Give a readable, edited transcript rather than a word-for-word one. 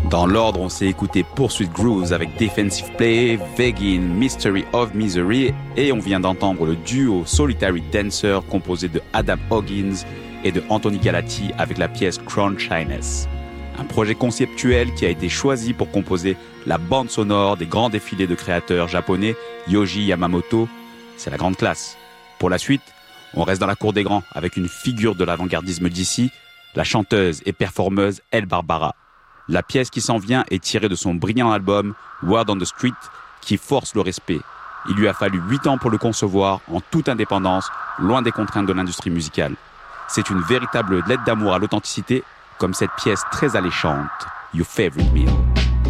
Dans l'ordre, on s'est écouté Pursuit Grooves avec Defensive Play, Vegin, Mystery of Misery et on vient d'entendre le duo Solitary Dancer composé de Adam Hoggins et de Anthony Galati avec la pièce Crown Shyness. Un projet conceptuel qui a été choisi pour composer la bande sonore des grands défilés de créateurs japonais Yohji Yamamoto. C'est la grande classe. Pour la suite, on reste dans la cour des grands avec une figure de l'avant-gardisme d'ici, la chanteuse et performeuse Elle Barbara. La pièce qui s'en vient est tirée de son brillant album Word on the Street qui force le respect. Il lui a fallu 8 ans pour le concevoir en toute indépendance, loin des contraintes de l'industrie musicale. C'est une véritable lettre d'amour à l'authenticité, comme cette pièce très alléchante, Your Favorite Meal.